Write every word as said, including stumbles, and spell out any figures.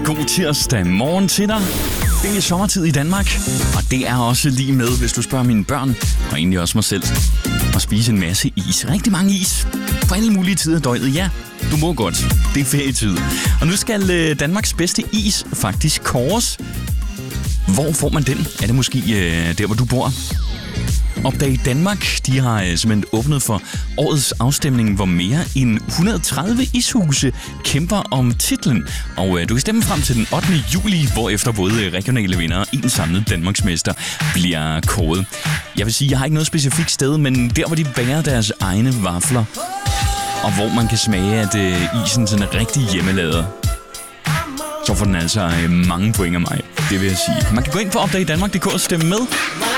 god tirsdag morgen til dig. Det er sommertid i Danmark, og det er også lige med, hvis du spørger mine børn, og egentlig også mig selv, at spise en masse is. Rigtig mange is. På alle mulige tider af døgnet. Ja, du må godt. Det er ferietid. Og nu skal øh, Danmarks bedste is faktisk kåres. Hvor får man den? Er det måske øh, der, hvor du bor? Opdag Danmark, de har simpelthen åbnet for årets afstemning, hvor mere end et hundrede og tredive ishuse kæmper om titlen. Og øh, du kan stemme frem til den ottende juli, hvor efter både regionale vinder og en samlet Danmarksmester bliver kåret. Jeg vil sige, jeg har ikke noget specifikt sted, men der, hvor de bager deres egne vafler, og hvor man kan smage, at øh, isen sådan er rigtig hjemmelavet, så får den altså øh, mange point af mig. Det vil jeg sige. Man kan gå ind på opdag danmark punktum d k og stemme med.